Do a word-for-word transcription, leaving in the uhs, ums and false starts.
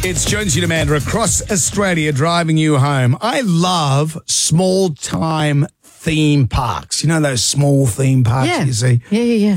It's Jonesy and Amanda across Australia driving you home. I love small-time theme parks. You know those small theme parks Yeah. you see? Yeah, yeah, yeah.